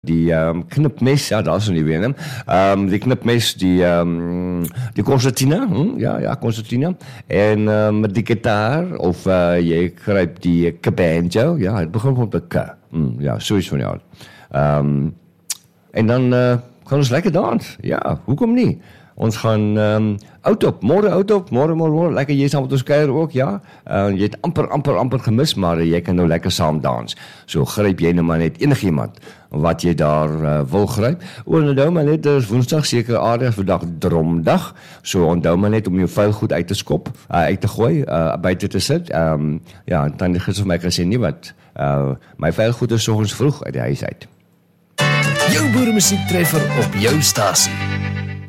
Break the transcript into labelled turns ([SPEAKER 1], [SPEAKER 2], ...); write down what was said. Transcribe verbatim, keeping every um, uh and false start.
[SPEAKER 1] die um, knipmes, ja, daar is nie weer, né? Um, die knipmes, die, um, die concertina, hm? ja, ja, concertina, en um, die gitaar, of uh, jy gryp die cabanjo, ja, het begin met die K, hm, ja, soos van jou. Um, en dan uh, gaan ons lekker dans, ja, hoekom nie? Ons gaan um, oud op, môre oud op, môre, môre, môre, lekker jy saam met ons kuier ook, ja. Uh, jy het amper, amper, amper gemis, maar uh, jy kan nou lekker saam dans. So gryp jy nou maar net enigiemand wat jy daar uh, wil gryp. O, onthou maar net, is woensdag sekere areas vandag dromdag. So onthou maar net om jou vuil goed uit te skop, uh, uit te gooi, uh, buite te sit. Um, ja, en dan gister vir my gesê nie wat, uh, my vuil goed is soggens vroeg uit die huis uit.
[SPEAKER 2] Jou boeremusiek treffer op jou stasie.